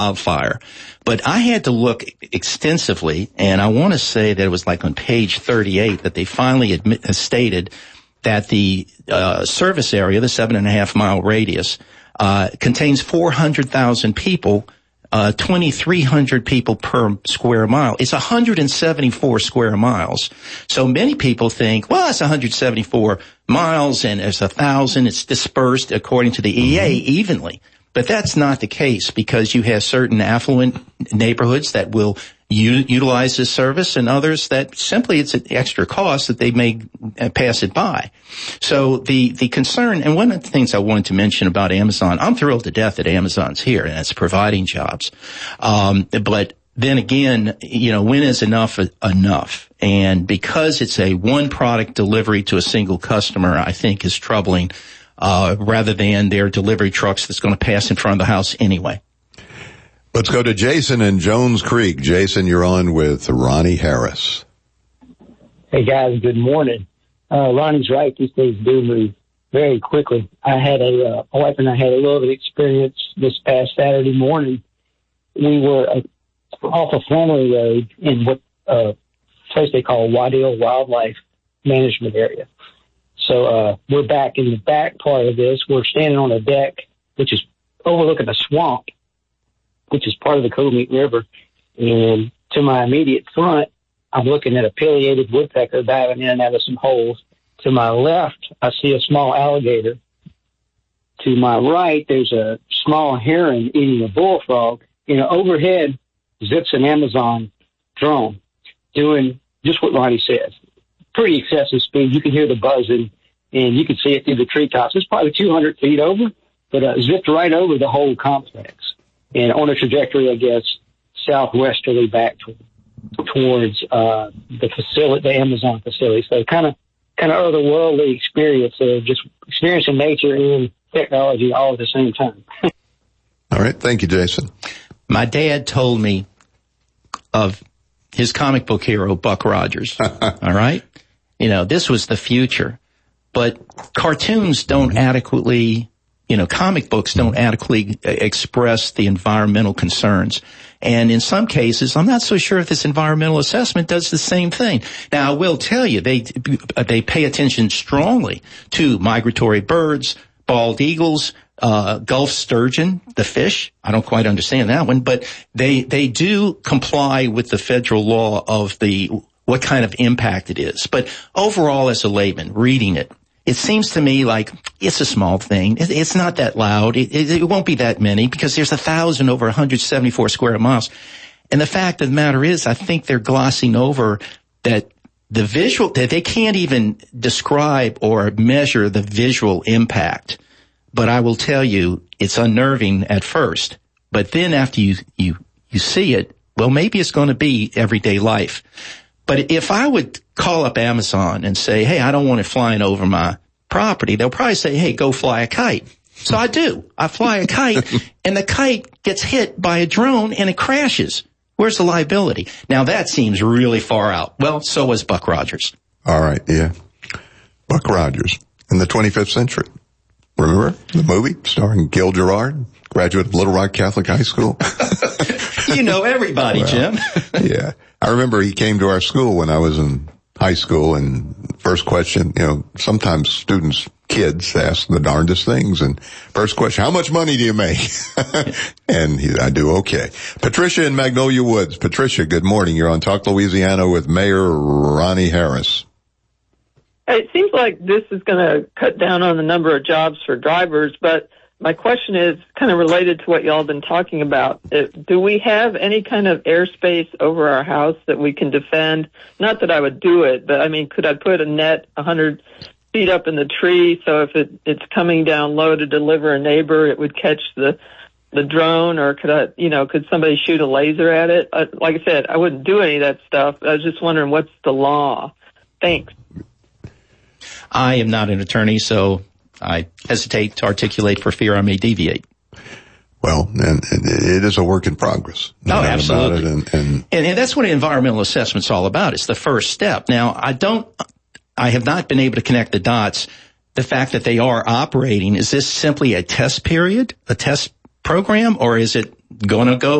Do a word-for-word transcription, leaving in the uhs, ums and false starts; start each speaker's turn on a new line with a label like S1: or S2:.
S1: wildfire. But I had to look extensively, and I want to say that it was like on page thirty-eight that they finally admit, stated that the uh, service area, the seven and a half mile radius, uh, contains four hundred thousand people, uh, twenty-three hundred people per square mile. It's one hundred seventy-four square miles. So many people think, well, it's one hundred seventy-four miles and there's a thousand. It's dispersed according to the E A evenly. But that's not the case, because you have certain affluent neighborhoods that will u- utilize this service, and others that simply it's an extra cost that they may pass it by. So the, the concern, and one of the things I wanted to mention about Amazon, I'm thrilled to death that Amazon's here and it's providing jobs. Um, but then again, you know, when is enough enough? And because it's a one product delivery to a single customer, I think is troubling. Uh, rather than their delivery trucks that's going to pass in front of the house anyway.
S2: Let's go to Jason in Jones Creek. Jason, you're on with Ronnie Harris.
S3: Hey, guys, good morning. Uh, Ronnie's right. These things do move very quickly. I had a, uh, my wife and I had a little bit of experience this past Saturday morning. We were uh, off of Flannery Road in what uh, place they call Waddell Wildlife Management Area. So uh we're back in the back part of this. We're standing on a deck, which is overlooking a swamp, which is part of the Cold River. And to my immediate front, I'm looking at a pileated woodpecker diving in and out of some holes. To my left, I see a small alligator. To my right, there's a small heron eating a bullfrog. You know, overhead zips an Amazon drone doing just what Ronnie says. Pretty excessive speed. You can hear the buzzing, and you can see it through the treetops. It's probably two hundred feet over, but uh, zipped right over the whole complex, and on a trajectory, I guess, southwesterly back to, towards uh, the facility, the Amazon facility. So kind of, kind of otherworldly experience of just experiencing nature and technology all at the same time.
S2: All right, thank you, Jason.
S1: My dad told me of his comic book hero, Buck Rogers. All right? You know, this was the future. But cartoons don't mm-hmm. adequately, you know, comic books don't mm-hmm. adequately express the environmental concerns. And in some cases, I'm not so sure if this environmental assessment does the same thing. Now, I will tell you, they, they pay attention strongly to migratory birds, bald eagles, Uh, Gulf sturgeon, the fish. I don't quite understand that one, but they, they do comply with the federal law of the, what kind of impact it is. But overall, as a layman, reading it, it seems to me like it's a small thing. It, it's not that loud. It, it, it won't be that many because there's a thousand over one hundred seventy-four square miles. And the fact of the matter is, I think they're glossing over that the visual, that they can't even describe or measure the visual impact. But I will tell you, it's unnerving at first. But then after you, you, you see it, well, maybe it's going to be everyday life. But if I would call up Amazon and say, hey, I don't want it flying over my property, they'll probably say, hey, go fly a kite. So I do. I fly a kite, and the kite gets hit by a drone, and it crashes. Where's the liability? Now, that seems really far out. Well, so was Buck Rogers.
S2: All right, yeah. Buck Rogers in the twenty-fifth century. Remember the movie starring Gil Gerard, graduate of Little Rock Catholic High School?
S1: You know everybody, well, Jim.
S2: Yeah. I remember he came to our school when I was in high school, and first question, you know, sometimes students, kids ask the darndest things, and first question, how much money do you make? And he, I do okay. Patricia in Magnolia Woods. Patricia, good morning. You're on Talk Louisiana with Mayor Ronnie Harris.
S4: It seems like this is going to cut down on the number of jobs for drivers, but my question is kind of related to what y'all have been talking about. Do we have any kind of airspace over our house that we can defend? Not that I would do it, but I mean, could I put a net one hundred feet up in the tree so if it, it's coming down low to deliver a neighbor, it would catch the the drone, or could I, you know, could somebody shoot a laser at it? Uh, like I said, I wouldn't do any of that stuff. I was just wondering, what's the law? Thanks.
S1: I am not an attorney, so I hesitate to articulate for fear I may deviate.
S2: Well, and, and it is a work in progress.
S1: No oh, absolutely.
S2: And, and,
S1: and, and that's what an environmental assessment's all about. It's the first step. Now, I don't, I have not been able to connect the dots. The fact that they are operating, is this simply a test period, a test program, or is it going to go